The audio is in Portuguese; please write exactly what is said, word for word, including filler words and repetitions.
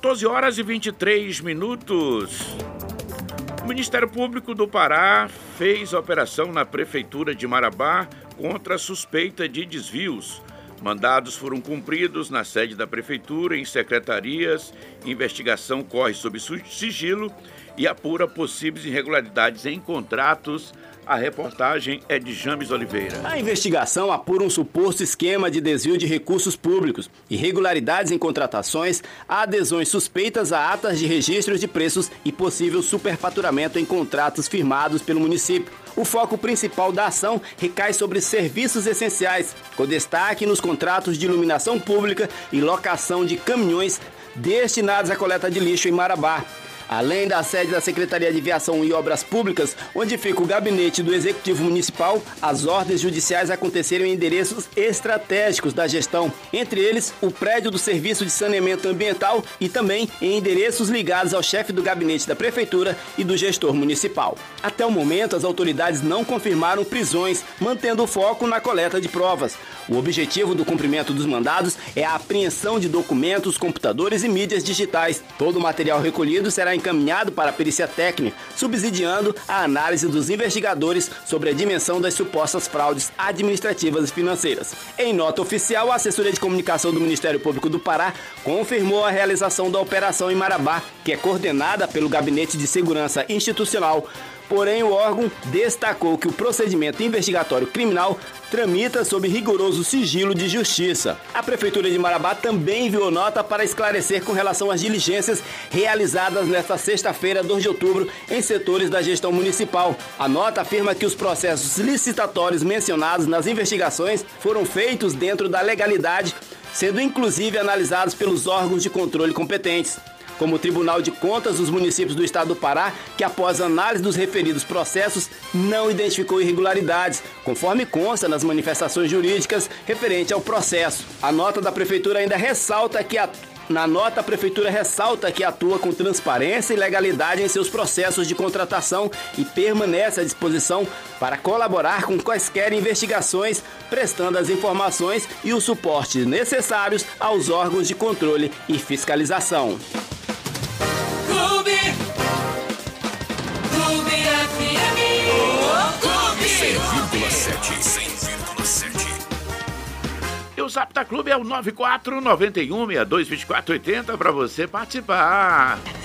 quatorze horas e vinte e três minutos. O Ministério Público do Pará fez operação na Prefeitura de Marabá contra a suspeita de desvios. Mandados foram cumpridos na sede da Prefeitura, em secretarias. Investigação corre sob sigilo e apura possíveis irregularidades em contratos. A reportagem é de James Oliveira. A investigação apura um suposto esquema de desvio de recursos públicos, irregularidades em contratações, adesões suspeitas a atas de registros de preços e possível superfaturamento em contratos firmados pelo município. O foco principal da ação recai sobre serviços essenciais, com destaque nos contratos de iluminação pública e locação de caminhões destinados à coleta de lixo em Marabá. Além da sede da Secretaria de Viação e Obras Públicas, onde fica o gabinete do Executivo Municipal, as ordens judiciais aconteceram em endereços estratégicos da gestão, entre eles o prédio do Serviço de Saneamento Ambiental e também em endereços ligados ao chefe do gabinete da Prefeitura e do gestor municipal. Até o momento, as autoridades não confirmaram prisões, mantendo o foco na coleta de provas. O objetivo do cumprimento dos mandados é a apreensão de documentos, computadores e mídias digitais. Todo o material recolhido será encaminhado para a perícia técnica, subsidiando a análise dos investigadores sobre a dimensão das supostas fraudes administrativas e financeiras. Em nota oficial, a assessoria de comunicação do Ministério Público do Pará confirmou a realização da operação em Marabá, que é coordenada pelo Gabinete de Segurança Institucional. Porém, o órgão destacou que o procedimento investigatório criminal tramita sob rigoroso sigilo de justiça. A Prefeitura de Marabá também enviou nota para esclarecer com relação às diligências realizadas nesta sexta-feira, dois de outubro, em setores da gestão municipal. A nota afirma que os processos licitatórios mencionados nas investigações foram feitos dentro da legalidade, sendo inclusive analisados pelos órgãos de controle competentes, como o Tribunal de Contas dos Municípios do Estado do Pará, que após análise dos referidos processos não identificou irregularidades, conforme consta nas manifestações jurídicas referente ao processo. A nota da Prefeitura ainda ressalta que a Na nota, a Prefeitura ressalta que atua com transparência e legalidade em seus processos de contratação e permanece à disposição para colaborar com quaisquer investigações, prestando as informações e os suportes necessários aos órgãos de controle e fiscalização. Clube, Clube F M, oh, Clube cem vírgula sete. E o Zap da Clube é o nove quatro nove um, seis dois, dois quatro oito zero para você participar.